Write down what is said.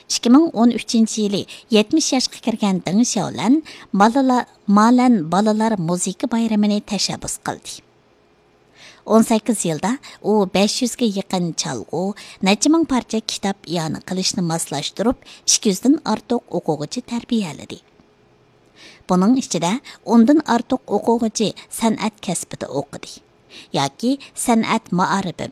2013 yılı 70 yaşqa kirgan Deng Xiaolan Malan balalar muzika bayramini tashabbus qildi. 18 yılda u 500 ga yaqin chalg'u, necha ming parcha kitob iyona qilishni moslashtirib, 200 dan ortiq o'quvchi tarbiyaladi. Buning ichida 10 dan ortiq o'quvchi san'at kasbida o'qidi yoki san'at ma'arifi